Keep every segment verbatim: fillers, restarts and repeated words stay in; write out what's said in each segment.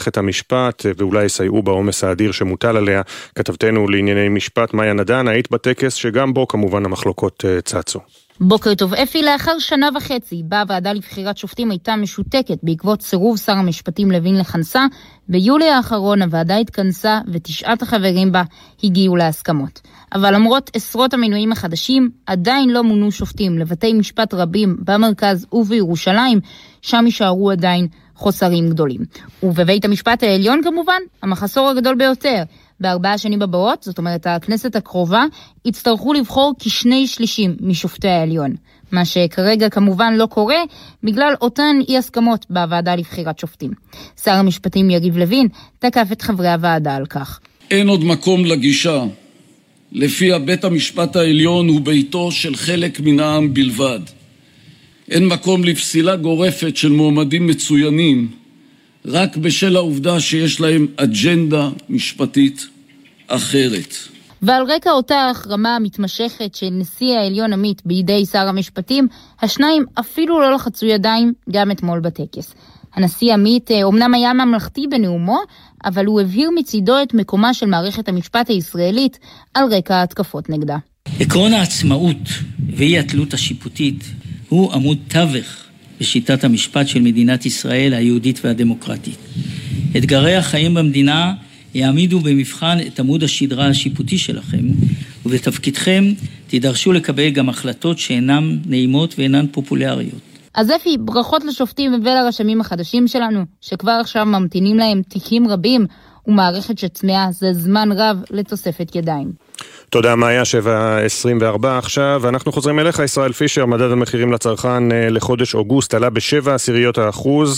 מערכת המשפט ואולי יסייעו בעומס האדיר שמוטל עליה. כתבתנו לענייני משפט מאיה נדן, היית בטקס שגם בו כמובן המחלוקות צצו. בוקר טוב אפי, לאחר שנה וחצי בה הוועדה לבחירת שופטים הייתה משותקת בעקבות סירוב שר המשפטים לוין לכנסה, ביולי האחרון הוועדה התכנסה ותשעת החברים בה הגיעו להסכמות. אבל למרות עשרות המינויים החדשים, עדיין לא מונו שופטים לבתי משפט רבים במרכז ובירושלים, שם יישארו עדיין חוסרים גדולים. ובבית המשפט העליון כמובן, המחסור הגדול ביותר. בארבעה השנים הבאות, זאת אומרת הכנסת הקרובה, יצטרכו לבחור כשני שלישים משופטי העליון. מה שכרגע כמובן לא קורה, בגלל אותן אי הסכמות בוועדה לבחירת שופטים. שר המשפטים יריב לוין תקף את חברי הוועדה על כך. אין עוד מקום לגישה, לפיה בית המשפט העליון הוא ביתו של חלק מן העם בלבד. אין מקום לפסילה גורפת של מועמדים מצוינים, רק בשל העובדה שיש להם אג'נדה משפטית אחרת. ועל רקע אותה החרמה המתמשכת של נשיא העליון עמית בידי שר המשפטים, השניים אפילו לא לחצו ידיים גם אתמול בטקס. הנשיא עמית אומנם היה ממלכתי בנאומו, אבל הוא הבהיר מצידו את מקומה של מערכת המשפט הישראלית על רקע ההתקפות נגדה. עקרון העצמאות ואי התלות השיפוטית הוא עמוד תווך בשיטת המשפט של מדינת ישראל היהודית והדמוקרטית. אתגרי החיים במדינה יעמידו במבחן את עמוד השדרה השיפוטי שלכם, ובתפקידכם תידרשו לקבל גם החלטות שאינן נעימות ואינן פופולריות. אז אפי, ברכות לשופטים ולרשמים החדשים שלנו, שכבר עכשיו ממתינים להם תיקים רבים, ומערכת שצמאה זה זמן רב לתוספת ידיים. תודה מאיה, שבע עשרים וארבע עכשיו, ואנחנו חוזרים אליך. ישראל פישר, מדד המחירים לצרכן לחודש אוגוסט עלה בשבע עשיריות האחוז,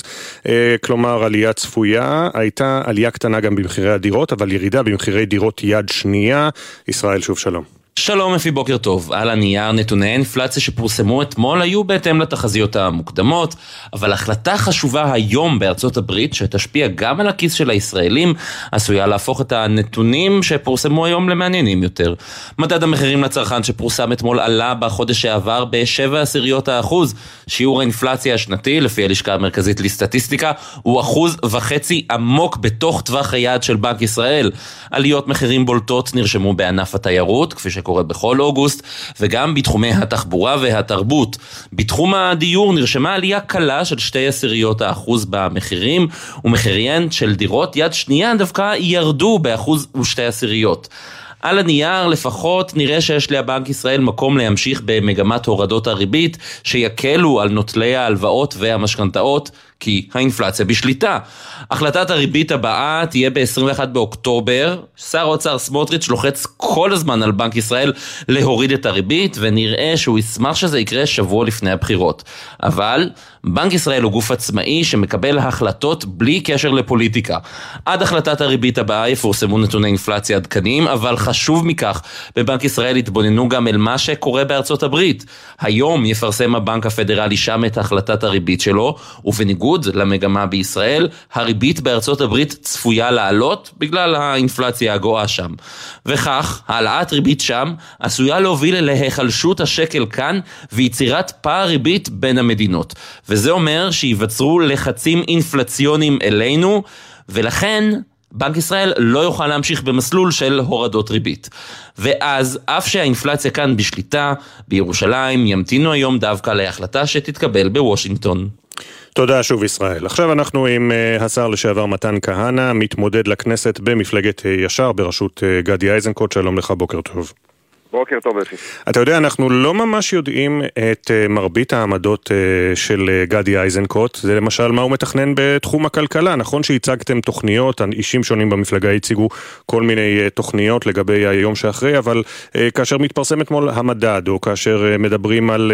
כלומר עלייה צפויה. הייתה עלייה קטנה גם במחירי הדירות, אבל ירידה במחירי דירות יד שנייה. ישראל, שוב שלום. שלום אפי, בוקר טוב. על הנייר נתוני האינפלציה שפורסמו אתמול היו בהתאם לתחזיות המוקדמות, אבל החלטה חשובה היום בארצות הברית שתשפיע גם על הכיס של הישראלים עשויה להפוך את הנתונים שפורסמו היום למעניינים יותר. מדד המחירים לצרכן שפורסם אתמול עלה בחודש שעבר בשבע עשיריות האחוז. שיעור האינפלציה השנתי לפי הלשכה המרכזית לסטטיסטיקה הוא אחוז וחצי עמוק בתוך טווח היעד של בנק ישראל. עליות מחירים בולטות נרשמו בענף התיירות, כפי ש קורה בכל אוגוסט, וגם בתחומי התחבורה והתרבות. בתחום הדיור נרשמה עלייה קלה של שתי עשיריות האחוז במחירים, ומחיריהן של דירות יד שנייה דווקא ירדו באחוז ושתי עשיריות. על הנייר לפחות נראה שיש לבנק ישראל מקום להמשיך במגמת הורדות הריבית שיקלו על נוטלי ההלוואות והמשכנתאות, כי האינפלציה בשליטה. החלטת הריבית הבאה תהיה ב-עשרים ואחד באוקטובר. שר האוצר סמוטריץ' לוחץ כל הזמן על בנק ישראל להוריד את הריבית, ונראה שהוא ישמח שזה יקרה שבוע לפני הבחירות. אבל בנק ישראל הוא גוף עצמאי שמקבל החלטות בלי קשר לפוליטיקה. עד החלטת הריבית הבאה יפורסמו נתוני אינפלציה עדכניים, אבל חשוב מכך, בבנק ישראל התבוננו גם אל מה שקורה בארצות הברית. היום יפרסם הבנק הפדרלי שם את החלטת הריבית שלו, ובניגוד למגמה בישראל, הריבית בארצות הברית צפויה לעלות בגלל האינפלציה הגואה שם. וכך, העלאת ריבית שם עשויה להוביל להיחלשות השקל כאן ויצירת פער ריבית בין המדינות. וזה אומר שיווצרו לחצים אינפלציוניים אלינו, ולכן בנק ישראל לא יוכל להמשיך במסלול של הורדות ריבית. ואז, אף שהאינפלציה כאן בשליטה, בירושלים ימתינו היום דווקא להחלטה שתתקבל בוושינגטון. תודה שוב ישראל. עכשיו אנחנו עם השר לשעבר מתן כהנא, מתמודד לכנסת במפלגת ישר בראשות גדי איזנקוט. שלום לך, בוקר טוב. בוקר טוב אפי. אתה יודע, אנחנו לא ממש יודעים את מרבית העמדות של גדי איזנקוט. זה למשל מה הוא מתכנן בתחום הכלכלה. נכון שהצגתם תוכניות, אישים שונים במפלגה הציגו כל מיני תוכניות לגבי היום שאחרי, אבל כאשר מתפרסם אתמול המדד, או כאשר מדברים על,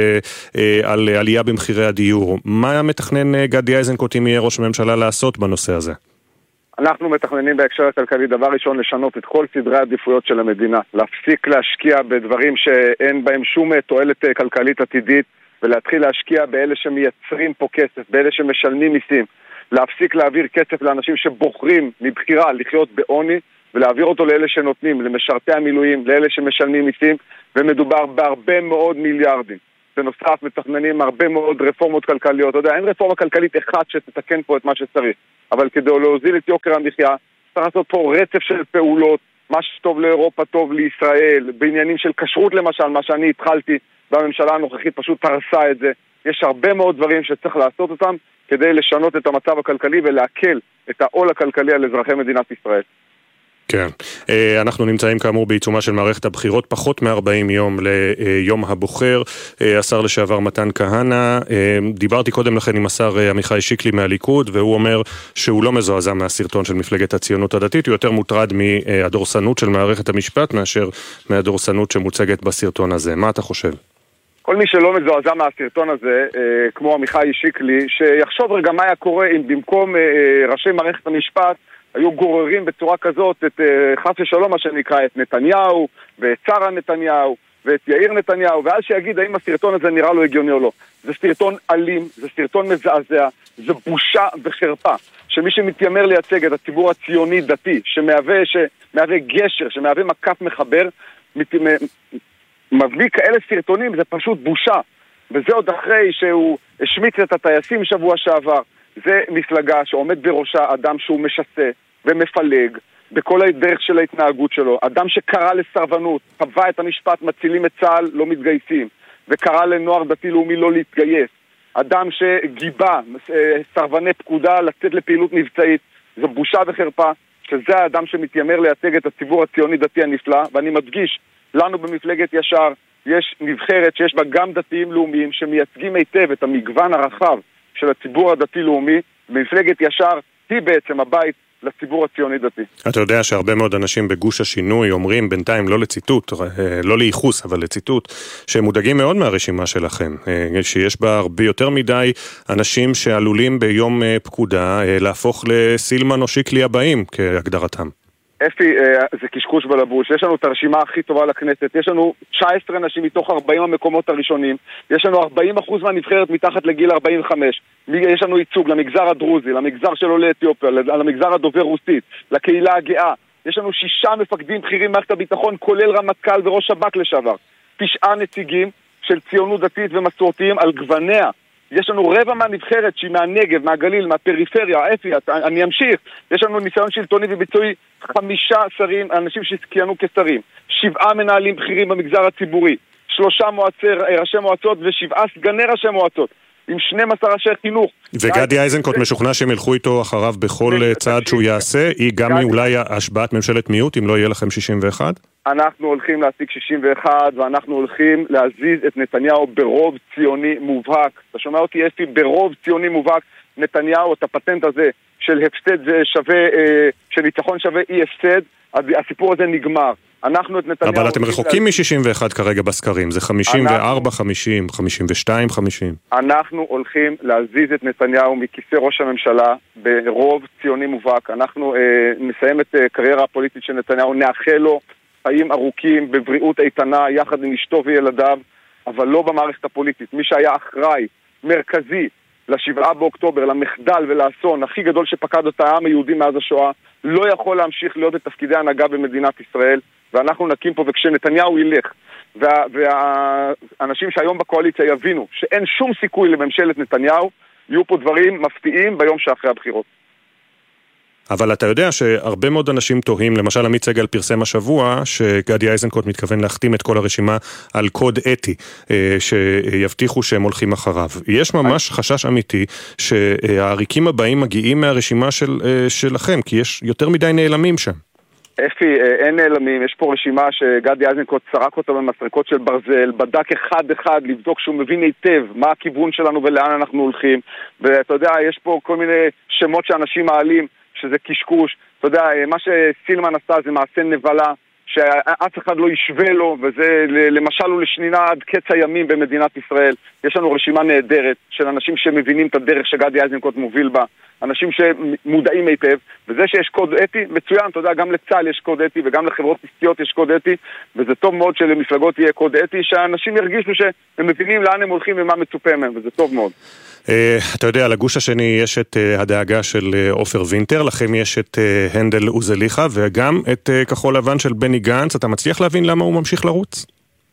על עלייה במחירי הדיור, מה מתכנן גדי איזנקוט אם יהיה ראש הממשלה לעשות בנושא הזה? אנחנו מתכננים בהקשר הכלכלי דבר ראשון לשנות את כל סדרי העדיפויות של המדינה, להפסיק להשקיע בדברים שאין בהם שום תועלת כלכלית עתידית, ולהתחיל להשקיע באלה שמייצרים פה כסף, באלה שמשלמים מיסים, להפסיק להעביר כסף לאנשים שבוחרים מבחירה לחיות בעוני, ולהעביר אותו לאלה שנותנים, למשרתי המילואים, לאלה שמשלמים מיסים, ומדובר בהרבה מאוד מיליארדים. בנוסף מתכננים הרבה מאוד רפורמות כלכליות. אתה יודע, אין רפורמה כלכלית אחת שתתקן פה את מה שצריך, אבל כדי להוזיל את יוקר המחיה צריך לעשות פה רצף של פעולות. מה שטוב לאירופה טוב לישראל, בעניינים של כשרות למשל, מה שאני התחלתי והממשלה הנוכחית פשוט הרסה את זה. יש הרבה מאוד דברים שצריך לעשות אותם כדי לשנות את המצב הכלכלי ולהקל את העול הכלכלי על אזרחי מדינת ישראל. כן, אנחנו נמצאים כאמור בעיצומה של מערכת הבחירות, פחות מ-ארבעים יום ליום הבוחר. השר לשעבר מתן כהנא, דיברתי קודם לכן עם השר עמיחי שיקלי מהליכוד, והוא אומר שהוא לא מזועזע מהסרטון של מפלגת הציונות הדתית, הוא יותר מוטרד מהדורסנות של מערכת המשפט מאשר מהדורסנות שמוצגת בסרטון הזה. מה אתה חושב? כל מי שלא מזועזע מהסרטון הזה, כמו עמיחי שיקלי, שיחשוב רגע מה היה קורה אם במקום ראשי מערכת המשפט היו גוררים בצורה כזאת את חס ושלום מה שנקרא, את נתניהו ואת שרה נתניהו ואת יאיר נתניהו, ואז שיגיד האם הסרטון הזה נראה לו הגיוני או לא. זה סרטון אלים, זה סרטון מזעזע, זה בושה וחרפה שמי שמתיימר לייצג את הציבור הציוני דתי, שמהווה, שמהווה גשר, שמהווה מקף מחבר, מת... מביא כאלה סרטונים, זה פשוט בושה. וזה עוד אחרי שהוא השמיץ את הטייסים שבוע שעבר. זה מפלגה שעומד בראשה אדם שהוא משסה ומפלג בכל הדרך של ההתנהגות שלו. אדם שקרא לסרבנות, קבע את המשפט, מצילים את צה"ל, לא מתגייסים, וקרא לנוער דתי לאומי לא להתגייס. אדם שגיבה סרבני פקודה לצאת לפעילות מבצעית. זו בושה וחרפה שזה האדם שמתיימר לייצג את הציבור הציוני דתי הנפלא, ואני מדגיש, לנו במפלגת ישר יש נבחרת שיש בה גם דתיים לאומיים שמייצגים היטב את המגוון הרחב של הציבור הדתי-לאומי. במפלגת ישר היא בעצם הבית לציבור הציוני-דתי. אתה יודע שהרבה מאוד אנשים בגוש השינוי אומרים, בינתיים לא לציטוט, לא לייחוס, אבל לציטוט, שהם מודאגים מאוד מהרשימה שלכם, שיש בה הרבה יותר מדי אנשים שעלולים ביום פקודה להפוך לסילמן או שיקלי הבאים כהגדרתם. אפי, זה קשקוש בלבוש. יש לנו את הרשימה הכי טובה לכנסת, יש לנו תשע עשרה אנשים מתוך ארבעים המקומות הראשונים, יש לנו ארבעים אחוז מהנבחרת מתחת לגיל ארבעים וחמש, יש לנו ייצוג למגזר הדרוזי, למגזר של עולי אתיופיה, למגזר הדובר רוסית, לקהילה הגאה. יש לנו שישה מפקדים בכירים במערכת הביטחון, כולל רמטכ"ל וראש שב"כ לשעבר, תשעה נציגים של ציונות דתית ומסורתיים על גווניה. יש לנו רבע מהנבחרת שהיא מהנגב, מהגליל, מהפריפריה, אפי, אני אמשיך. יש לנו ניסיון שלטוני וביצועי, חמישה שרים, אנשים שכיהנו כשרים, שבעה מנהלים בכירים במגזר הציבורי, שלושה מועצי, ראשי מועצות ושבעה סגני ראשי מועצות, עם שנים עשר ראשי חינוך. וגדי איזנקוט משוכנע שהם ילכו איתו אחריו בכל צעד שהוא יעשה, היא גם אולי השבעת ממשלת מיעוט, אם לא יהיה לכם שישים ואחת? אנחנו הולכים להשיג שישים ואחת, ואנחנו הולכים להזיז את נתניהו ברוב ציוני מובהק. אתה שומע אותי, אפי? ברוב ציוני מובהק. נתניהו, את הפטנט הזה של הפסד שווה, של ניצחון שווה אי הפסד, הסיפור הזה נגמר. אנחנו את נתניהו... אבל אתם רחוקים מ-שישים ואחת כרגע בסקרים, זה חמישים וארבע חמישים, חמישים ושתיים חמישים. אנחנו הולכים להזיז את נתניהו מכיסא ראש הממשלה ברוב ציוני מובהק. אנחנו אה, נסיים את אה, קריירה הפוליטית של נתניהו, נאחל לו חיים ארוכים בבריאות איתנה יחד עם אשתו וילדיו, אבל לא במערכת הפוליטית. מי שהיה אחראי, מרכזי, לשבעה באוקטובר, למחדל ולאסון הכי גדול שפקד את העם היהודי מאז השואה, לא יכול להמשיך להיות בתפקידי הנהגה במדינת ישראל, ואנחנו נקים פה, וכשנתניהו ילך, וה, והאנשים שהיום בקואליציה יבינו שאין שום סיכוי לממשלת נתניהו, יהיו פה דברים מפתיעים ביום שאחרי הבחירות. אבל אתה יודע שהרבה מאוד אנשים תוהים, למשל עמית סגל פרסם השבוע שגדי איזנקוט מתכוון להחתים את כל הרשימה על קוד אתי שיבטיחו שהם הולכים אחריו. יש ממש חשש אמיתי שהעריקים הבאים מגיעים מהרשימה של, שלכם, כי יש יותר מדי נעלמים שם. אפי, אין נעלמים, יש פה רשימה שגדי איזנקוט סרק אותה במסרקות של ברזל, בדק אחד אחד לבדוק שהוא מבין היטב מה הכיוון שלנו ולאן אנחנו הולכים, ואתה יודע, יש פה כל מיני שמות שאנשים מעלים שזה קשקוש. אתה יודע, מה שסילמן עשה זה מעשה נבלה שאף אחד לא ישווה לו, וזה למשל הוא לשנינה עד קץ הימים במדינת ישראל. יש לנו רשימה נהדרת של אנשים שמבינים את הדרך שגדי איזנקוט מוביל בה, אנשים שמודעים היטב, וזה שיש קוד אתי מצוין. אתה יודע, גם לצה"ל יש קוד אתי וגם לחברות עסקיות יש קוד אתי, וזה טוב מאוד שלמפלגות יהיה קוד אתי, שאנשים ירגישו שהם מבינים לאן הם הולכים ומה מצופה מהם, וזה טוב מאוד. אתה יודע, לגוש השני יש את הדאגה של עופר וינטר, לכם יש את הנדל אוזליחה וגם את כחול לבן של בני גנץ. אתה מצליח להבין למה הוא ממשיך לרוץ?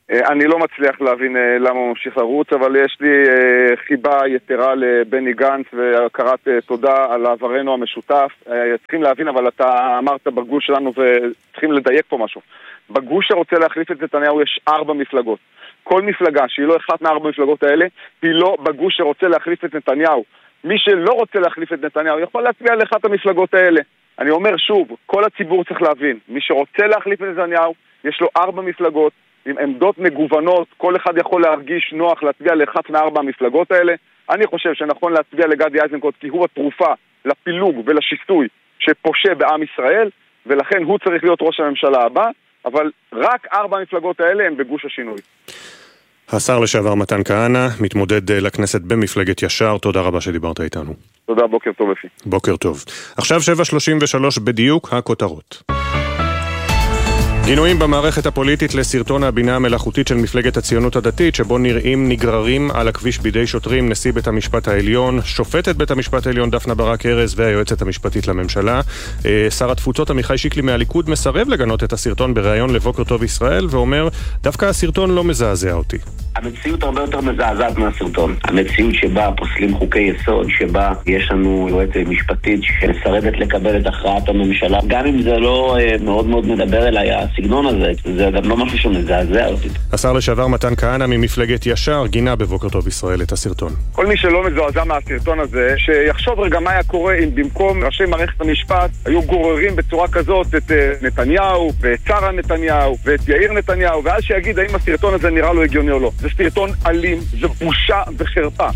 אני לא מצליח להבין למה הוא ממשיך לרוץ, אבל יש לי חיבה יתרה לבני גנץ והכרת תודה על עברנו המשותף. צריכים להבין, אבל אתה אמרת בגוש שלנו וצריכים לדייק פה משהו. בגוש שרוצה להחליף את נתניהו יש ארבע מפלגות. כל מפלגה שהיא לא אחת מארבע מפלגות האלה, היא לא בגוש שרוצה להחליף את נתניהו. מי שלא רוצה להחליף את נתניהו יכול להצביע על אחת המפלגות האלה. אני אומר שוב, כל הציבור צריך להבין, מי שרוצה להחליף את נתניהו, יש לו ארבע מפלגות, עם עמדות מגוונות, כל אחד יכול להרגיש נוח להצביע לאחת מארבע המפלגות האלה. אני חושב שנכון להצביע לגדי איזנקוט, כי הוא התרופה לפילוג ולשיסוי שפושה בעם ישראל, ולכן הוא צריך להיות ראש הממשלה הבא, אבל רק ארבע המפלגות האלה הם בגוש השינוי. השר לשעבר מתן כהנא, מתמודד לכנסת במפלגת ישר, תודה רבה שדיברת איתנו. תודה, בוקר טוב אפי. בוקר טוב. עכשיו שבע שלושים ושלוש בדיוק הכותרות. גינויים במערכת הפוליטית לסרטון הבינה המלאכותית של מפלגת הציונות הדתית, שבו נראים נגררים על הכביש בידי שוטרים נשיא בית המשפט העליון, שופטת בית המשפט העליון דפנה ברק ארז והיועצת המשפטית לממשלה. שר התפוצות עמיחי שיקלי מהליכוד מסרב לגנות את הסרטון בראיון לבוקר טוב ישראל, ואומר, דווקא הסרטון לא מזעזע אותי. המציאות הרבה יותר מזעזעת מהסרטון. המציאות שבה פוסלים חוקי יסוד, שבה יש לנו יועצת משפטית שמסרבת לקבל את הכרעת הממשלה, גם אם זה לא מאוד מאוד מדבר אליי, הסגנון הזה, זה גם לא משהו שמזעזע אותי. השר לשעבר מתן כהנא ממפלגת ישר גינה בבוקר טוב ישראל את הסרטון. כל מי שלא מזועזע מהסרטון הזה, שיחשוב רגע מה היה קורה אם במקום ראשי מערכת המשפט היו גוררים בצורה כזאת את נתניהו ואת שרה נתניהו ואת יאיר נתניהו, ואז שיגיד האם הסרטון הזה נראה לו הגיוני או לא. זה סרטון אלים, זה בושה וחרפה.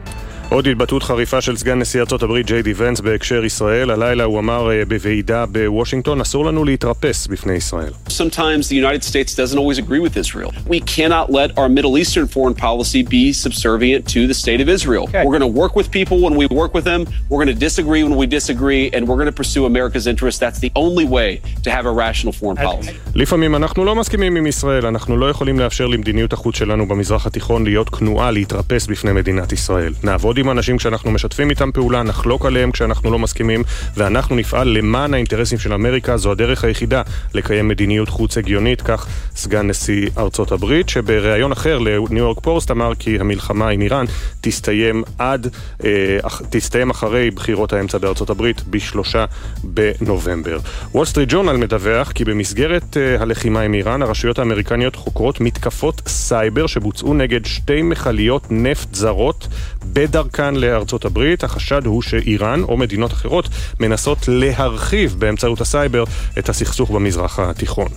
עוד התבטאות חריפה של סגן נשיא ארצות הברית ג'יי די ונס בהקשר ישראל. הלילה הוא אמר בוועידה בוושינגטון, אסור לנו להתרפס בפני ישראל. Sometimes the United States doesn't always agree with Israel. We cannot let our Middle Eastern foreign policy be subservient to the state of Israel. Okay. We're going to work with people when we work with them. We're going to disagree when we disagree, and we're going to pursue America's interests. That's the only way to have a rational foreign policy. לפעמים אנחנו לא מסכימים עם ישראל. אנחנו לא יכולים לאפשר למדיניות החוץ שלנו במזרח התיכון להיות כנועה, להתרפס בפני מדינת ישראל. נעבוד עם אנשים כשאנחנו משתפים איתם פעולה, נחלוק עליהם כשאנחנו לא מסכימים, ואנחנו נפעל למען האינטרסים של אמריקה. זו הדרך היחידה לקיים מדיניות חוץ הגיונית, כך סגן נשיא ארצות הברית, שבראיון אחר לניו יורק פוסט אמר כי המלחמה עם איראן תסתיים עד, אה, תסתיים אחרי בחירות האמצע בארצות הברית בשלושה בנובמבר. וול סטריט ג'ורנל מדווח כי במסגרת אה, הלחימה עם איראן, הרשויות האמריקניות חוקרות מתקפות סייבר שבוצעו נגד שתי מכליות נפט זרות בדרכן לארצות הברית. החשד הוא שאיראן או מדינות אחרות מנסות להרחיב באמצעות הסייבר את הסכסוך במזרח התיכון.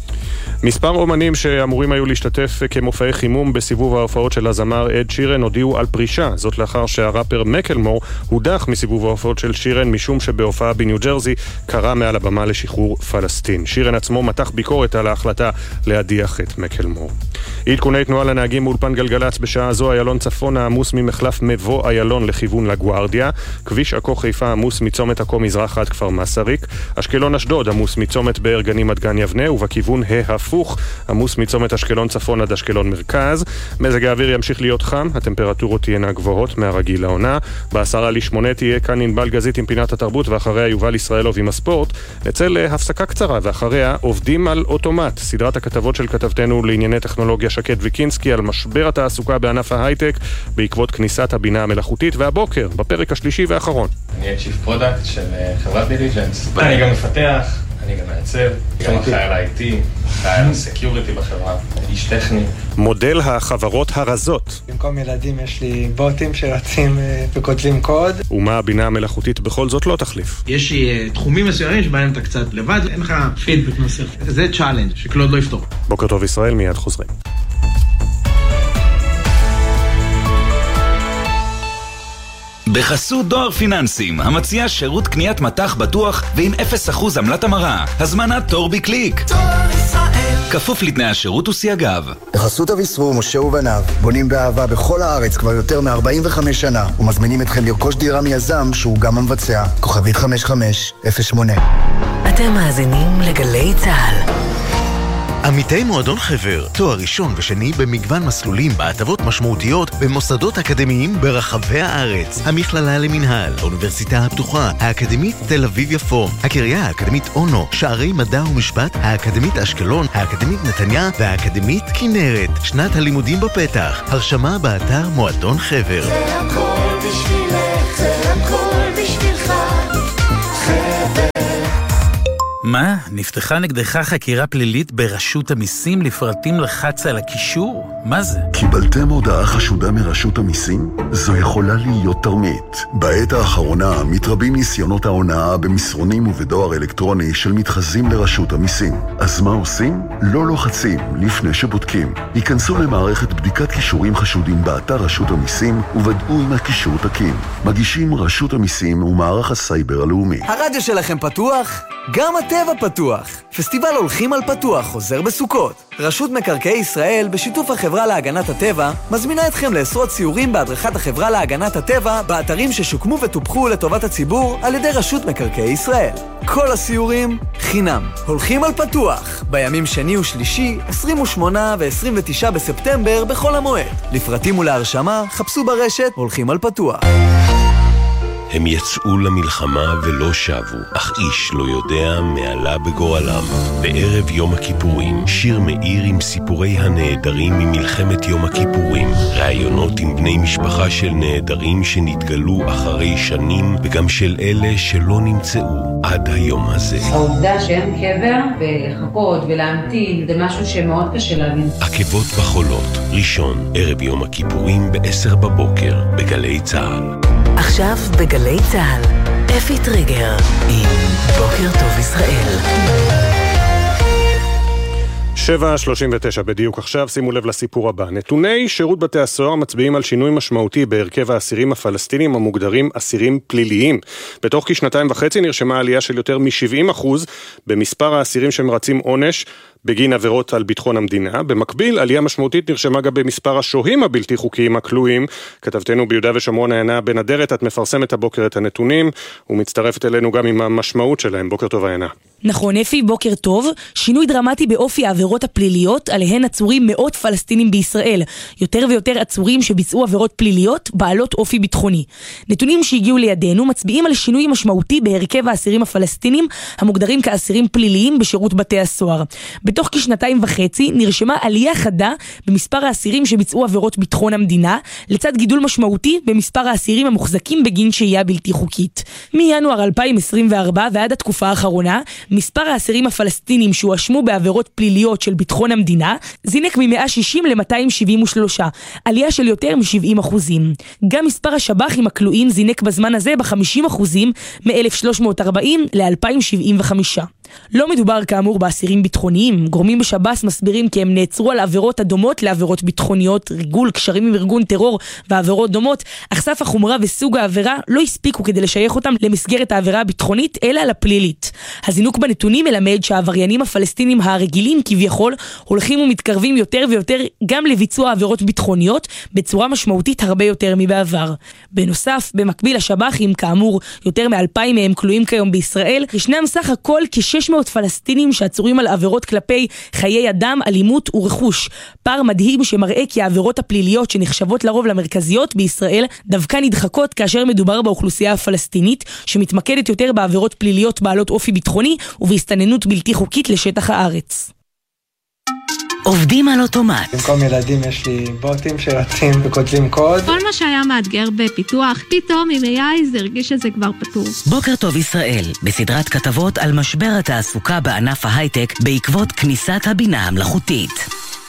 מספר אומנים שאמורים היו להשתתף כמופעי חימום בסיבוב ההופעות של הזמר אד שירן הודיעו על פרישה. זאת לאחר שהראפר מקלמור הודח מסיבוב ההופעות של שירן משום שבהופעה בניו ג'רזי קרא מעל הבמה לשחרור פלסטין. שירן עצמו מתח ביקורת על ההחלטה להדיח את מקלמור. עדכוני תנועה לנהגים מאולפן גלגלץ בשעה זו: איילון צפון העמוס ממחלף מבוא איילון לכיוון לגוארדיה, כביש עכו חיפה עמוס מצומת עכו מזרח עד כפר מסריק, אשקלון אשדוד עמוס מצומת באר גנים עד גן יבנה, ובכיוון ההפוך עמוס מצומת אשקלון צפון עד אשקלון מרכז. מזג האוויר ימשיך להיות חם, הטמפרטורות תהיינה גבוהות מהרגיל לעונה. בעשרה לשמונה תהיה כאן ענבל גזית עם פינת התרבות, ואחריה יובל ישראלוב עם הספורט. נצא להפסקה קצרה, ואחריה עובדים על אוטומט, סדרת הכתבות של כתבתנו לענייני טכנולוגיה שקד ויקינסקי על משבר התעסוקה בענף ההייטק בעקבות כניסת הבינה המלאכותית, והבוקר בפרק השלישי והאחרון. אני צ'יף פרודקט של חברת דיליג'נס. אני גם מפתח, אני גם מעצב, גם אחראי על איי טי, אחראי על סקיוריטי בחברה, איש טכני. מודל החברות הרזות. במקום ילדים יש לי בוטים שרצים וכותבים קוד. ומה הבינה המלאכותית בכל זאת לא תחליף? יש תחומים מסוימים שבהם אתה קצת לבד, אין לך פידבק נוסף. זה צ'אלנג' שקלוד לא יפתור. בוקר טוב ישראל, מיד חוזרים. בחסות דואר פיננסים, המציע שירות קניית מתח בטוח ועם אפס אחוז עמלת המרה. הזמנת תור בקליק. דואר ישראל. כפוף לתנאי השירות וסייגיו. בחסות אביסרו, משה ובניו, בונים באהבה בכל הארץ כבר יותר מ-ארבעים וחמש שנה, ומזמינים אתכם לרכוש דירה מיזם שהוא גם המבצע. כוכבית חמש חמש אפס שמונה. אתם מאזינים לגלי צהל. עמיתי מועדון חבר, תואר ראשון ושני במגוון מסלולים בהטבות משמעותיות במוסדות אקדמיים ברחבי הארץ. המכללה למנהל, האוניברסיטה הפתוחה, האקדמית תל אביב יפו, הקריה האקדמית אונו, שערי מדע ומשפט, האקדמית אשקלון, האקדמית נתניה והאקדמית כנרת. שנת הלימודים בפתח. הרשמה באתר מועדון חבר. זה הכל בשבילך, זה הכל בשבילך, חבר. מה? נפתחה נגדך חקירה פלילית ברשות המיסים לפרטים לחץ על הקישור? מה זה? קיבלתם הודעה חשודה מרשות המיסים? זו יכולה להיות תרמית. בעת האחרונה מתרבים ניסיונות ההונאה במסרונים ובדואר אלקטרוני של מתחזים לרשות המיסים. אז מה עושים? לא לוחצים לפני שבודקים. היכנסו למערכת בדיקת קישורים חשודים באתר רשות המיסים וודאו אם הקישור תקין. מגישים רשות המיסים ומערך הסייבר הלאומי. הרדיו שלכם פתוח? גם הטבע פתוח. פסטיבל הולכים על פתוח חוזר בסוכות. רשות מקרקעי ישראל בשיתוף החברה להגנת הטבע מזמינה אתכם לעשרות סיורים בהדרכת החברה להגנת הטבע באתרים ששוקמו וטופחו לטובת הציבור על ידי רשות מקרקעי ישראל. כל הסיורים חינם. הולכים על פתוח בימים שני ושלישי עשרים ושמונה ו-עשרים ותשעה בספטמבר בכל המועד. לפרטים ולהרשמה חפשו ברשת הולכים על פתוח. הם יצאו למלחמה ולא שבו, אך איש לא יודע מעלה בגורלם. בערב יום הכיפורים, שיר מאיר עם סיפורי הנעדרים ממלחמת יום הכיפורים. ראיונות עם בני משפחה של נעדרים שנתגלו אחרי שנים, וגם של אלה שלא נמצאו עד היום הזה. העובדה שאין קבר ולחכות ולהמתין, זה משהו שמאוד קשה להבין. עקבות בחולות, ראשון, ערב יום הכיפורים בעשר בבוקר, בגלי צהל. עכשיו בגלי צהל, אפי טריגר עם בוקר טוב ישראל. שבע שלושים ותשע בדיוק עכשיו, שימו לב לסיפור הבא. נתוני שירות בתי הסוהר מצביעים על שינוי משמעותי בהרכב האסירים הפלסטינים המוגדרים אסירים פליליים. בתוך כשנתיים וחצי נרשמה עלייה של יותר מ-שבעים אחוז במספר האסירים שמרצים עונש בגין עבירות על ביטחון המדינה. במקביל, עלייה משמעותית נרשמה גם במספר השוהים הבלתי חוקיים הכלואים. כתבתנו ביהודה ושומרון עיינה בן אדרת, את מפרסמת הבוקר את הנתונים ומצטרפת אלינו גם עם המשמעות שלהם. בוקר טוב עיינה. נכון אפי, בוקר טוב. שינוי דרמטי באופי העבירות הפליליות, עליהן עצורים מאות פלסטינים בישראל. יותר ויותר עצורים שביצעו עבירות פליליות בעלות אופי ביטחוני. נתונים שהגיעו לידינו מצביעים על שינוי משמעותי בהרכב האסירים הפלסטינים המוגדרים כאסירים פליליים בשירות בתי הסוהר. בתוך כשנתיים וחצי נרשמה עלייה חדה במספר האסירים שביצעו עבירות ביטחון המדינה, לצד גידול משמעותי במספר האסירים המוחזקים בגין שהייה בלתי חוקית. מינואר אלפיים עשרים וארבע ועד התקופה האחרונה, מספר האסירים הפלסטינים שהואשמו בעבירות פליליות של ביטחון המדינה זינק מ-מאה ושישים ל-מאתיים שבעים ושלוש, עלייה של יותר מ-שבעים אחוזים. גם מספר השב"חים הכלואים זינק בזמן הזה ב-חמישים אחוזים, מ-אלף שלוש מאות ארבעים ל-אלפיים שבעים וחמש. לא מדובר כאמור באסירים ביטחוניים. גורמים בשב"ס מסבירים כי הם נעצרו על עבירות הדומות לעבירות ביטחוניות, ריגול, קשרים עם ארגון טרור ועבירות דומות, אך סף החומרה וסוג העבירה לא הספיקו כדי לשייך אותם למסגרת העבירה הביטחונית אלא לפלילית. הזינוק בנתונים מלמד שהעבריינים הפלסטינים הרגילים כביכול הולכים ומתקרבים יותר ויותר גם לביצוע עבירות ביטחוניות בצורה משמעותית הרבה יותר מבעבר. בנוסף, במקביל השב"חים, כאמור יותר מאלפיים מהם כלואים כיום בישראל, ישנם סך הכל כ-שש מאות פלסטינים שעצורים על עבירות כלפי חיי אדם, אלימות ורכוש. פער מדהים שמראה כי העבירות הפליליות שנחשבות לרוב למרכזיות בישראל דווקא נדחקות כאשר מדובר באוכלוסייה הפלסטינית שמתמקדת יותר בעבירות פליליות בעלות אופי ביטחוני ובהסתננות בלתי חוקית לשטח הארץ. עובדים על אוטומט. במקום ילדים יש לי בוטים שרצים וכותבים קוד. כל מה שהיה מאתגר בפיתוח, פתאום עם איי איי זה הרגיש שזה כבר פתור. בוקר טוב ישראל, בסדרת כתבות על משבר התעסוקה בענף ההייטק בעקבות כניסת הבינה המלאכותית.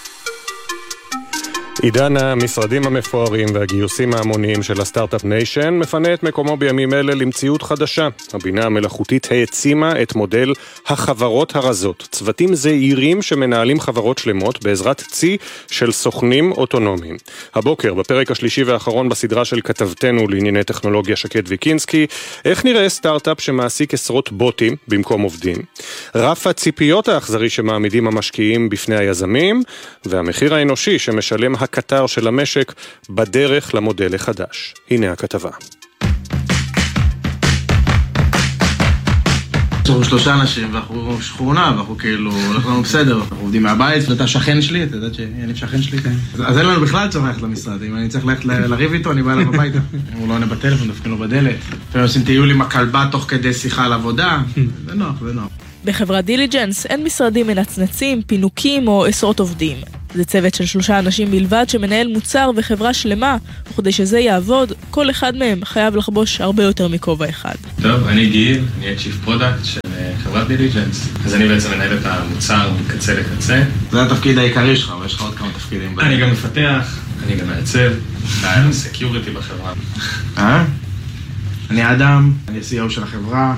עידן המשרדים המפוארים והגיוסים ההמוניים של הסטארט-אפ ניישן מפנה את מקומו בימים אלה למציאות חדשה. הבינה המלאכותית העצימה את מודל החברות הרזות, צוותים זעירים שמנהלים חברות שלמות בעזרת צי של סוכנים אוטונומיים. הבוקר, בפרק השלישי והאחרון בסדרה של כתבתנו לענייני טכנולוגיה שקד ויקינסקי, איך נראה סטארט-אפ שמעסיק עשרות בוטים במקום עובדים, רף הציפיות האכזרי שמעמידים המשקיעים בפני היזמים, והמחיר האנושי שמשלם הקטר של המשק בדרך למודל החדש. הנה הכתבה. אנחנו שלושה אנשים ואנחנו שכונה, ואנחנו כאילו, הולך לנו בסדר, אנחנו עובדים מהבית, ואתה שכן שלי, אתה יודעת שאני שכן שלי, אז אין לנו בכלל צורך ללכת למשרד, אם אני צריך ללכת לריב איתו, אני בא אליו הביתה. אם הוא לא עונה בטלפון, דפקים לו בדלת. לפעמים עושים טיול עם הכלבה תוך כדי שיחה על עבודה, זה נוח, זה נוח. בחברת דיליג'נס אין משרדים מנצנצים, פינוקים או עשרות עובדים. זה צוות של שלושה אנשים בלבד שמנהל מוצר וחברה שלמה, וכדי שזה יעבוד, כל אחד מהם חייב לחבוש הרבה יותר מכובע אחד. טוב, אני גיל, אני הצ'יף פרודקט של חברת דיליג'נס. אז אני בעצם מנהל את המוצר מקצה לקצה. זה התפקיד העיקרי שלך, ויש לך עוד כמה תפקידים. אני גם מפתח, אני גם מעצב, היה לנו סקיוריטי בחברה. אה? אני אדם, אני ה-סי אי או של החברה.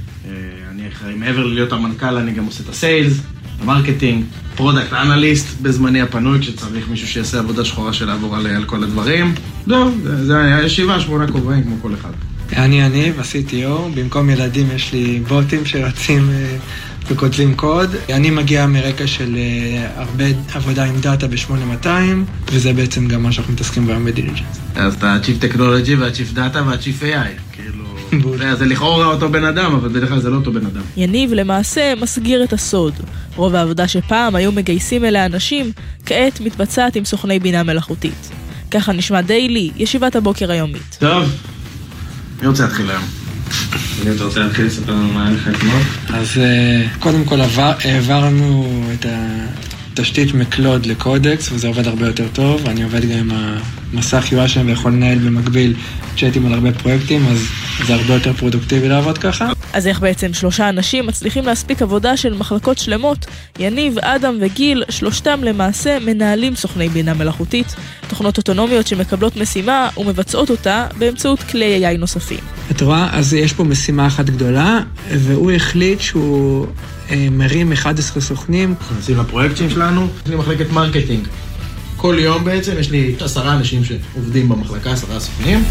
אני אחראי, מעבר להיות המנכ"ל, אני גם עושה את הסיילס, המרקטינג, פרודקט אנליסט בזמני הפנוי, כשצריך מישהו שיעשה עבודה שחורה של לעבור על, על כל הדברים. זהו, זה, זה היה שבעה, שמונה כובעים כמו כל אחד. אני אני, ב-סי טי או, במקום ילדים יש לי בוטים שרצים וכותבים קוד. אני מגיע מרקע של הרבה עבודה עם דאטה ב-שמונה מאתיים, וזה בעצם גם מה שאנחנו מתעסקים בהם בדיליג'נס. אז אתה ה-Chief Technology וה-Chief Data וה-Chief איי איי, כאילו... זה לכאורה אותו בן אדם, אבל בדרך כלל זה לא אותו בן אדם. יניב למעשה מסגיר את הסוד. רוב העבודה שפעם היו מגייסים אליה אנשים, כעת מתבצעת עם סוכני בינה מלאכותית. ככה נשמע דיילי, ישיבת הבוקר היומית. טוב, מי רוצה להתחיל היום? אני אתה רוצה להתחיל לספר לנו מה היה לך אתמול? אז קודם כל העברנו את התשתית מקלוד לקודקס, וזה עובד הרבה יותר טוב. אני עובד גם עם המסך יו איי שם ויכול לנהל במקביל צ'אטים על הרבה פרויקטים, אז זה הרבה יותר פרודוקטיבי לעבוד ככה. אז איך בעצם שלושה אנשים מצליחים להספיק עבודה של מחלקות שלמות? יניב, אדם וגיל, שלושתם למעשה מנהלים סוכני בינה מלאכותית, תוכנות אוטונומיות שמקבלות משימה ומבצעות אותה באמצעות כלי איי איי נוספים. את רואה? אז יש פה משימה אחת גדולה, והוא החליט שהוא מרים אחד עשר סוכנים. אנחנו נמצאים לפרויקטים שלנו, יש לי מחלקת מרקטינג. כל יום בעצם יש לי עשרה אנשים שעובדים במחלקה, עשרה סוכנים.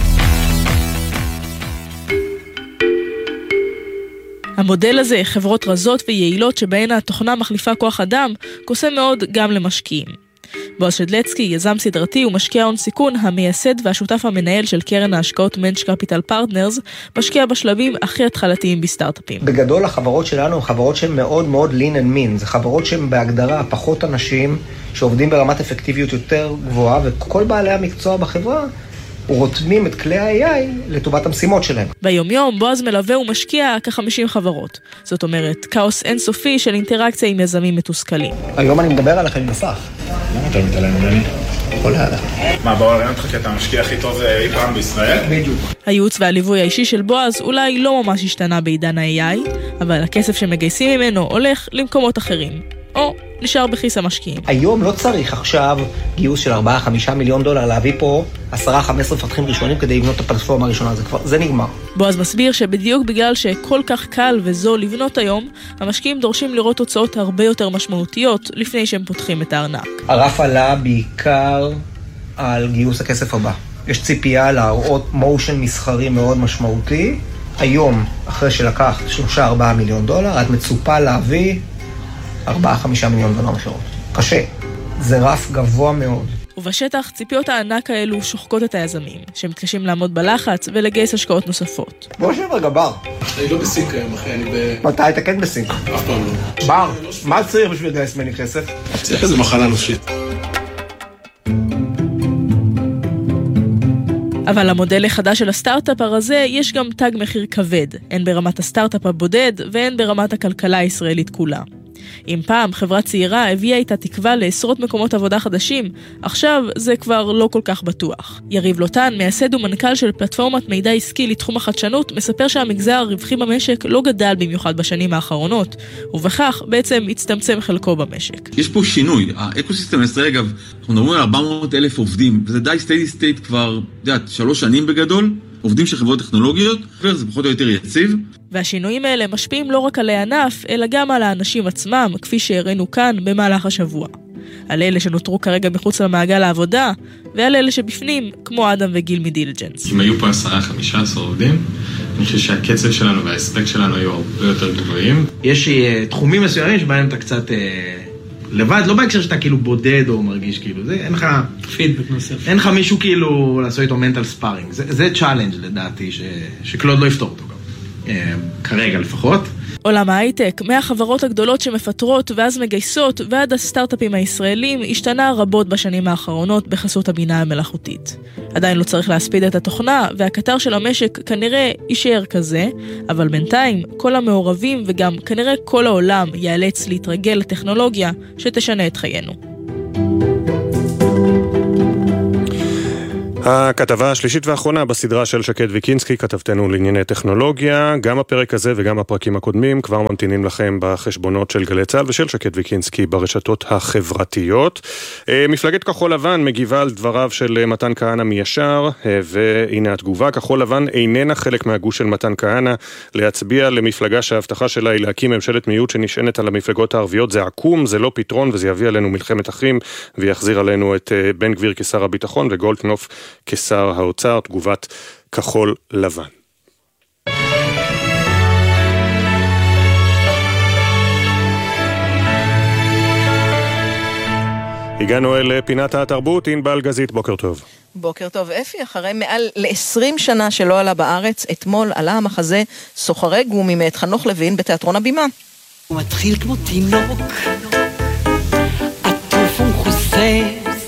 המודל הזה, חברות רזות ויעילות שבהן התוכנה מחליפה כוח אדם, קוסם מאוד גם למשקיעים. בועז שדלצקי, יזם סדרתי ומשקיע הון סיכון, המייסד והשותף המנהל של קרן ההשקעות מנץ' קפיטל פרטנרס, משקיע בשלבים הכי התחלתיים בסטארט-אפים. בגדול החברות שלנו הן חברות שהן מאוד מאוד lean and mean, זה חברות שהן בהגדרה פחות אנשים שעובדים ברמת אפקטיביות יותר גבוהה, וכל בעלי המקצוע בחברה ורותמים את כלי ה-איי איי לטובת המשימות שלהם. ביום יום בועז מלווה ומשקיע כ-חמישים חברות. זאת אומרת, כאוס אינסופי של אינטראקציה עם יזמים מתוסכלים. היום אני מדבר עליך עם מסך. למה אתה מתעלם ממני? כל העדה. מה, בואו ראיין אותך כי אתה המשקיע הכי טוב אי פעם בישראל? בדיוק. הייעוץ והליווי האישי של בועז אולי לא ממש השתנה בעידן ה-איי איי, אבל הכסף שמגייסים ממנו הולך למקומות אחרים. או נשאר בכיס המשקיעים. היום לא צריך עכשיו גיוס של ארבעה חמישה מיליון דולר להביא פה עשרה חמש עשרה מפתחים ראשונים כדי לבנות את הפלטפורמה הראשונה, זה כבר, זה נגמר. בועז מסביר שבדיוק בגלל שכל כך קל וזול לבנות היום, המשקיעים דורשים לראות תוצאות הרבה יותר משמעותיות לפני שהם פותחים את הארנק. הרף עלה בעיקר על גיוס הכסף הבא. יש ציפייה להראות מושן מסחרי מאוד משמעותי. היום, אחרי שלקחת שלושה ארבעה מיליון דולר, את מצופה להביא ארבעה חמישה מיליון דולר מכירות. קשה. זה רף גבוה מאוד. ובשטח ציפיות הענק האלו שוחקות את היזמים, שמתקשים לעמוד בלחץ ולגייס השקעות נוספות. בוא שב רגע, בר. אני לא בסינק היום, אחי, אני ב... מתי אתה כן בסינק? אף פעם לא. בר, מה צריך בשביל לגייס ממני כסף? צריך איזה מחלה נפשית. אבל למודל החדש של הסטארט-אפ הזה יש גם תג מחיר כבד, הן ברמת הסטארט-אפ הבודד והן ברמת הכלכלה הישראלית כולה. אם פעם חברה צעירה הביאה איתה תקווה לעשרות מקומות עבודה חדשים, עכשיו זה כבר לא כל כך בטוח. יריב לוטן, מייסד ומנכ"ל של פלטפורמת מידע עסקי לתחום החדשנות, מספר שהמגזר הרווחי במשק לא גדל במיוחד בשנים האחרונות, ובכך בעצם הצטמצם חלקו במשק. יש פה שינוי. האקוסיסטם הישראלי, אגב, אנחנו מדברים על ארבע מאות אלף עובדים, וזה די סטיידי סטייט כבר, יודעת, שלוש שנים בגדול, עובדים של חברות טכנולוגיות, וזה פחות או יותר יציב. והשינויים האלה משפיעים לא רק על הענף, אלא גם על האנשים עצמם, כפי שהראינו כאן במהלך השבוע. על אלה שנותרו כרגע מחוץ למעגל העבודה, ועל אלה שבפנים, כמו אדם וגיל מדיליג'נס. אם היו פה עשרה חמישה עשר עובדים, אני חושב שהקצב שלנו וההספק שלנו היו הרבה יותר גבוהים. יש תחומים מסוימים שבהם אתה קצת לבד, לא בהקשר שאתה כאילו בודד או מרגיש כאילו, זה, אין לך פידבק נוסף. אין לך מישהו כאילו לעשות איתו מנטל ספארינג. זה, זה צ'אלנג' לדעתי ש, שקלוד לא יפתור אותו גם. כרגע לפחות. עולם ההייטק, מהחברות הגדולות שמפטרות ואז מגייסות ועד הסטארט-אפים הישראלים, השתנה רבות בשנים האחרונות בחסות הבינה המלאכותית. עדיין לא צריך להספיד את התוכנה, והקטר של המשק כנראה יישאר כזה, אבל בינתיים כל המעורבים וגם כנראה כל העולם ייאלץ להתרגל לטכנולוגיה שתשנה את חיינו. הכתבה השלישית והאחרונה בסדרה של שקד ויקינסקי, כתבתנו לענייני טכנולוגיה. גם הפרק הזה וגם הפרקים הקודמים כבר ממתינים לכם בחשבונות של גלי צה"ל ושל שקד ויקינסקי ברשתות החברתיות. מפלגת כחול לבן מגיבה על דבריו של מתן כהנא מישר, והנה התגובה: כחול לבן איננה חלק מהגוש של מתן כהנא. להצביע למפלגה שההבטחה שלה היא להקים ממשלת מיעוט שנשענת על המפלגות הערביות זה עקום, זה לא פתרון, וזה יביא עלינו מלחמת אחים ויחזיר עלינו את בן גביר כשר הביטחון וגולדקנופ כשר האוצר. תגובת כחול לבן. הגענו אל פינת התרבות, ענבל גזית, בוקר טוב. בוקר טוב אפי, אחרי מעל ל-עשרים שנה שלא עלה בארץ, אתמול עלה המחזה סוחרי גומי מאת חנוך לוין בתיאטרון הבימה. הוא מתחיל כמו תינוק, עטוף ומכוסה,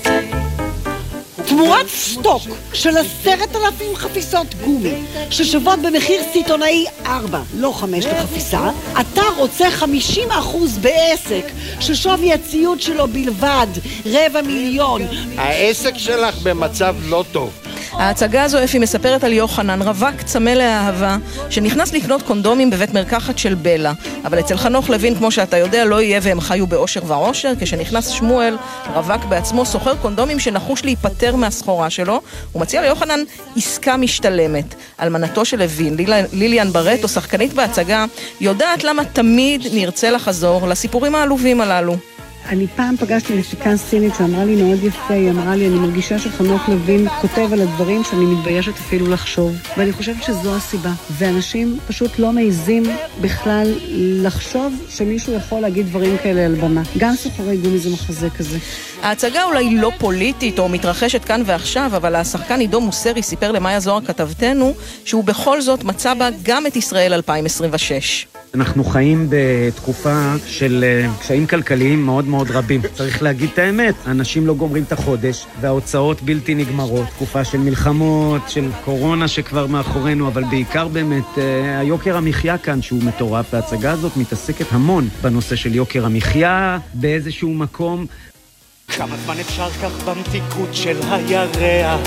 תמורת סטוק של עשרת אלפים חפיסות גומי ששוות במחיר סיטונאי ארבע, לא חמש לחפיסה. אתה רוצה חמישים אחוז בעסק ששווי הציוד שלו בלבד רבע מיליון. העסק שלך במצב לא טוב. ההצגה הזו אפי מספרת על יוחנן, רווק צמא לאהבה, שנכנס לקנות קונדומים בבית מרקחת של בלה. אבל אצל חנוך לוין, כמו שאתה יודע, לא יהיה והם חיו באושר ועושר. כשנכנס שמואל, רווק בעצמו, סוחר קונדומים שנחוש להיפטר מהסחורה שלו, הוא מציע ליוחנן עסקה משתלמת. אלמנתו של לוין, ליליאן ברט, או שחקנית בהצגה, יודעת למה תמיד נרצה לחזור לסיפורים העלובים הללו. אני פעם פגשתי מפיקה סינית שאמרה לי מאוד יפה, היא אמרה לי, אני מרגישה שחנוך לוין כותב על הדברים שאני מתביישת אפילו לחשוב, ואני חושבת שזו הסיבה. ואנשים פשוט לא מעיזים בכלל לחשוב שמישהו יכול להגיד דברים כאלה על במה. גם סוחרי גומי זה מחזה כזה. ההצגה אולי לא פוליטית או מתרחשת כאן ועכשיו, אבל השחקן עידו מוסרי סיפר למאיה זוהר כתבתנו שהוא בכל זאת מצא בה גם את ישראל אלפיים עשרים ושש. אנחנו חיים בתקופה של קשיים כלכליים מאוד מאוד רבים. צריך להגיד את האמת, אנשים לא גומרים את החודש, וההוצאות בלתי נגמרות. תקופה של מלחמות, של קורונה שכבר מאחורינו, אבל בעיקר באמת היוקר המחיה כאן שהוא מטורף, וההצגה הזאת מתעסקת המון בנושא של יוקר המחיה, באיזשהו מקום. כמה זמן אפשר כך במתיקות של הירח,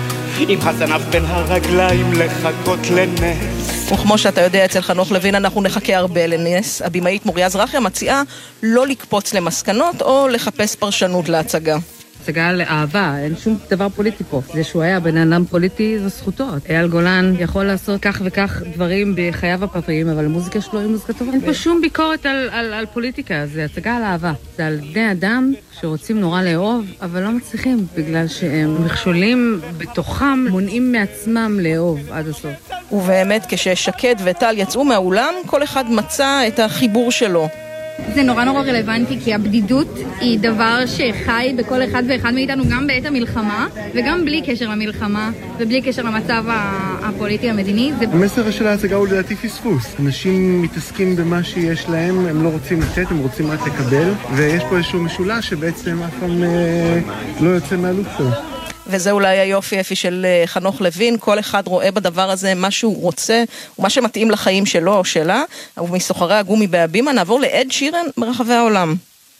עם הזנב בין הרגליים לחכות לנס. וכמו שאתה יודע, אצל חנוך לוין אנחנו נחכה הרבה לנס. הבמאית מוריה זרחיה מציעה לא לקפוץ למסקנות או לחפש פרשנות להצגה. הצגה לאהבה, אין שום דבר פוליטי פה. זה שהוא היה בן אדם פוליטי זו זכותו. אייל גולן יכול לעשות כך וכך דברים בחייו הפרטיים, אבל המוזיקה שלו היא מוזיקה טובה. אין פה שום ביקורת על, על, על פוליטיקה, זה הצגה על אהבה. זה על בני אדם שרוצים נורא לאהוב, אבל לא מצליחים, בגלל שהם מכשולים בתוכם, מונעים מעצמם לאהוב עד הסוף. ובאמת, כששקד וטל יצאו מהאולם, כל אחד מצא את החיבור שלו. זה נורא נורא רלוונטי, כי הבדידות היא דבר שחי בכל אחד ואחד מאיתנו, גם בעת המלחמה, וגם בלי קשר למלחמה, ובלי קשר למצב הפוליטי המדיני. זה... המסר של ההצגה הוא לדעתי פספוס. אנשים מתעסקים במה שיש להם, הם לא רוצים לתת, הם רוצים רק לקבל, ויש פה איזשהו משולש שבעצם אף פעם אה, לא יוצא מהלופ שלו. וזה אולי היופי אפי של חנוך לוין, כל אחד רואה בדבר הזה מה שהוא רוצה, ומה שמתאים לחיים שלו או שלה. ומסוחרי הגומי בהבימה נעבור לאד שירן ברחבי העולם.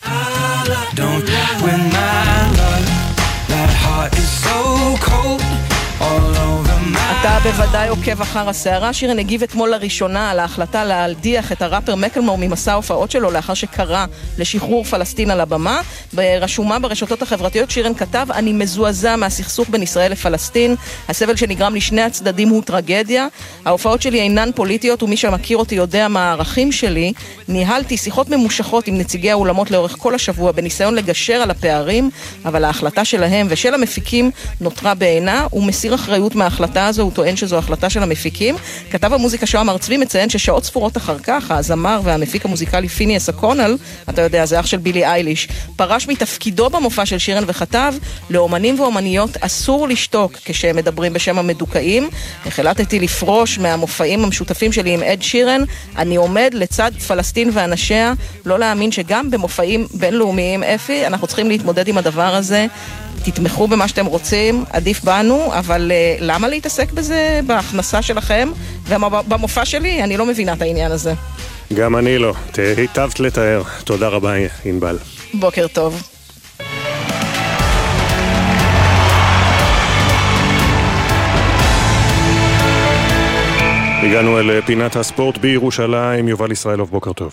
אתה בוודאי עוקב אחר הסערה. שירן הגיב אתמול לראשונה על ההחלטה להדיח את הראפר מקלמור ממסע ההופעות שלו לאחר שקרא לשחרור פלסטין על הבמה. ברשומה ברשתות החברתיות שירן כתב, אני מזועזע מהסכסוך בין ישראל לפלסטין, הסבל שנגרם לשני הצדדים הוא טרגדיה, ההופעות שלי אינן פוליטיות ומי שמכיר אותי יודע מה הערכים שלי. ניהלתי שיחות ממושכות עם נציגי האולמות לאורך כל השבוע בניסיון לגשר על הפערים, אבל ההחלטה שלהם ושל המפיקים נותרה בעינה, ומסיר אחריות מההחלטה הזו. הוא טוען שזו החלטה של המפיקים. כתב המוזיקה שוהם הר צבי מציין ששעות ספורות אחר כך, הזמר והמפיק המוזיקלי פיניאס אקונל, אתה יודע, זה אח של בילי אייליש, פרש מתפקידו במופע של שירן וכתב, לאומנים ואומניות אסור לשתוק כשהם מדברים בשם המדוכאים. החלטתי לפרוש מהמופעים המשותפים שלי עם אד שירן, אני עומד לצד פלסטין ואנשיה, לא להאמין שגם במופעים בינלאומיים, אפי, אנחנו צריכים להתמודד עם הדבר הזה. תתמכו במה שאתם רוצים, עדיף בנו, אבל uh, למה להתעסק בזה בהכנסה שלכם? ובמופע שלי, אני לא מבינה את העניין הזה. גם אני לא. היטבת לתאר. תודה רבה, ענבל. בוקר טוב. הגענו אל פינת הספורט בירושלים, יובל ישראלוב, בוקר טוב.